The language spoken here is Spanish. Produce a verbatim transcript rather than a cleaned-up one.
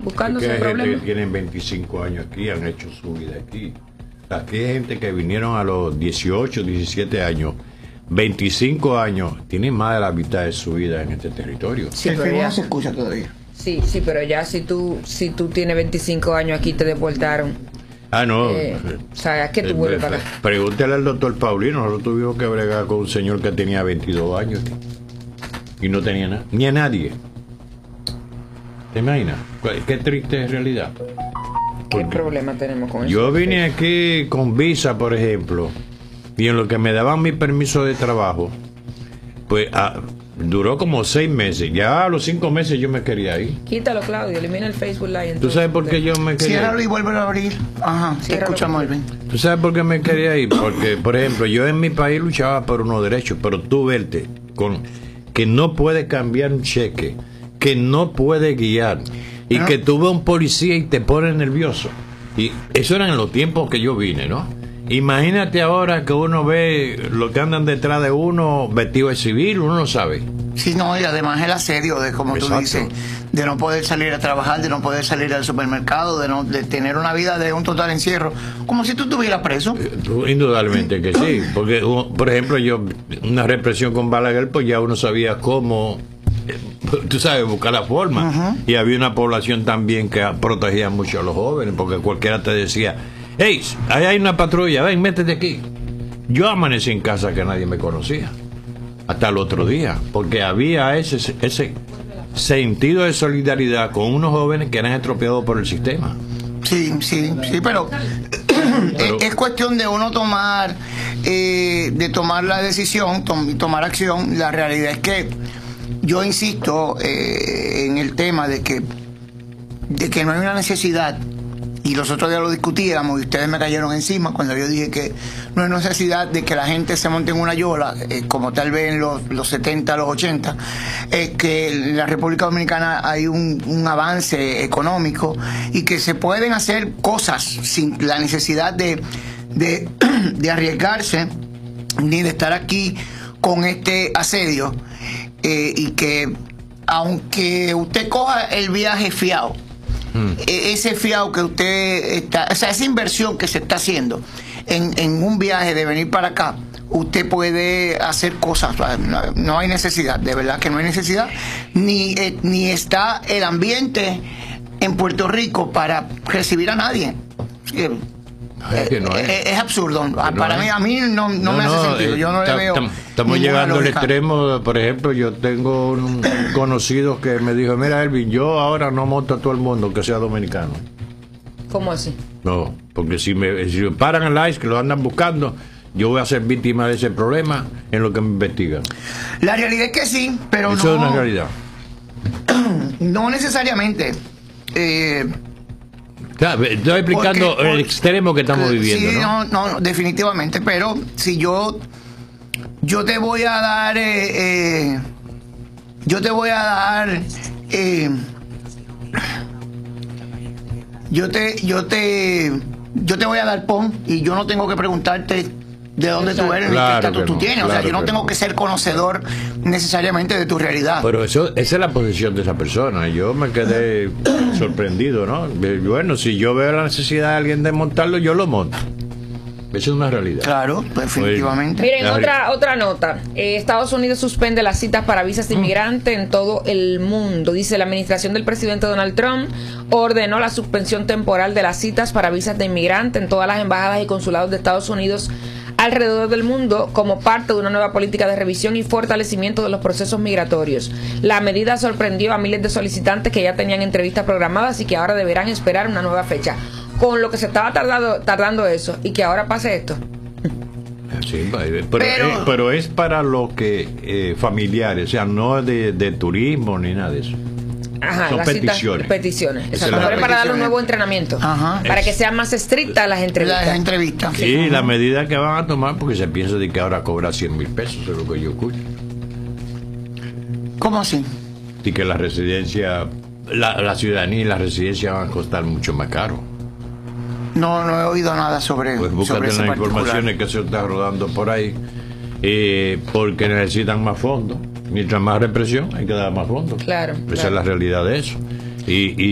buscándose el problema. Gente que tienen veinticinco años aquí, han hecho su vida aquí. Aquí hay gente que vinieron a los dieciocho, diecisiete años, veinticinco años, tienen más de la mitad de su vida en este territorio. Sí, el pero ya no se escucha todavía. Sí, sí, pero ya si tú si tú tienes veinticinco años aquí te deportaron. Ah, no. Eh, o sea, ¿qué tú vuelves para acá? Pregúntale al doctor Paulino, nosotros tuvimos que bregar con un señor que tenía veintidós años y no tenía nada, ni a nadie. ¿Te imaginas? Qué triste realidad. ¿Qué problema tenemos con eso? Yo vine aquí con visa, por ejemplo, y en lo que me daban mi permiso de trabajo, pues ah, duró como seis meses. Ya a los cinco meses yo me quería ir. Quítalo, Claudio, elimina el Facebook Live. ¿Tú sabes por qué yo me quería ir? Ciérralo y vuelve a abrir. Ajá, te escuchamos, Melvin. ¿Tú sabes por qué me quería ir? Porque, por ejemplo, yo en mi país luchaba por unos derechos, pero tú verte con que no puede cambiar un cheque, que no puede guiar, y ¿no? Que tú ves un policía y te pone nervioso. Y eso eran en los tiempos que yo vine, ¿no? Imagínate ahora que uno ve lo que andan detrás de uno vestido de civil, uno no sabe. Sí, no, y además el asedio de, como Exacto. tú dices, de no poder salir a trabajar, de no poder salir al supermercado, de no de tener una vida de un total encierro, como si tú estuvieras preso. Indudablemente que sí, porque, por ejemplo, yo, una represión con Balaguer, pues ya uno sabía cómo, tú sabes, buscar la forma. Uh-huh. Y había una población también que protegía mucho a los jóvenes, porque cualquiera te decía, hey, ahí hay una patrulla, ven, métete aquí. Yo amanecí en casa que nadie me conocía hasta el otro día, porque había ese ese sentido de solidaridad con unos jóvenes que eran estropeados por el sistema. Sí, sí, sí, pero, pero es, es cuestión de uno tomar eh, de tomar la decisión, tom, tomar acción. La realidad es que yo insisto eh, en el tema de que de que no hay una necesidad. Y los otros días lo discutíamos y ustedes me cayeron encima cuando yo dije que no hay necesidad de que la gente se monte en una yola, eh, como tal vez en los, los setenta, los ochenta, eh, que en la República Dominicana hay un, un avance económico y que se pueden hacer cosas sin la necesidad de, de, de arriesgarse ni de estar aquí con este asedio, eh, y que aunque usted coja el viaje fiado, Hmm. ese fiado que usted está, o sea, esa inversión que se está haciendo en, en un viaje de venir para acá, usted puede hacer cosas. No, no hay necesidad, de verdad que no hay necesidad, ni, eh, ni está el ambiente en Puerto Rico para recibir a nadie. Eh, Es, que no es. Es, es absurdo. No para es. mí, a mí no, no, no me hace no, sentido. Yo no le veo. Estamos llegando al extremo. Por ejemplo, yo tengo un conocido que me dijo: mira, Elvin, yo ahora no monto a todo el mundo que sea dominicano. ¿Cómo así? No, porque si me, si me paran el ICE, que lo andan buscando, yo voy a ser víctima de ese problema en lo que me investigan. La realidad es que sí, pero Eso no. es una realidad. No necesariamente. Eh. Estoy explicando porque, porque, el extremo que estamos viviendo, sí, ¿no? No, no, definitivamente, pero si yo yo te voy a dar eh, eh, yo te voy a dar eh, yo te yo te yo te voy a dar pon y yo no tengo que preguntarte de dónde Exacto. tú eres, ni claro qué estatus tú no, tienes. Claro o sea, yo no tengo no. que ser conocedor necesariamente de tu realidad. Pero eso, esa es la posición de esa persona. Yo me quedé sorprendido, ¿no? Bueno, si yo veo la necesidad de alguien de montarlo, yo lo monto. Esa es una realidad. Claro, definitivamente. Miren, otra otra nota. Eh, Estados Unidos suspende las citas para visas de inmigrante en todo el mundo. Dice, la administración del presidente Donald Trump ordenó la suspensión temporal de las citas para visas de inmigrante en todas las embajadas y consulados de Estados Unidos alrededor del mundo como parte de una nueva política de revisión y fortalecimiento de los procesos migratorios. La medida sorprendió a miles de solicitantes que ya tenían entrevistas programadas y que ahora deberán esperar una nueva fecha. Con lo que se estaba tardando, tardando eso y que ahora pase esto. Sí, pero, pero, es, pero es para los que eh, familiares, o sea, no de, de turismo ni nada de eso. Ajá, son peticiones. Citas, peticiones. Exacto. Para peticiones. Darle un nuevo entrenamiento. Ajá. Para es. que sean más estrictas las entrevistas. Las entrevistas. Sí, sí, la medida que van a tomar, porque se piensa de que ahora cobra cien mil pesos, es lo que yo escucho. ¿Cómo así? Y que la residencia, la, la ciudadanía y la residencia van a costar mucho más caro. No, no he oído nada sobre, pues búscate sobre ese las informaciones que se está rodando por ahí, eh, porque necesitan más fondos. Mientras más represión, hay que dar más fondos. Claro. Esa claro. es la realidad de eso. Y, y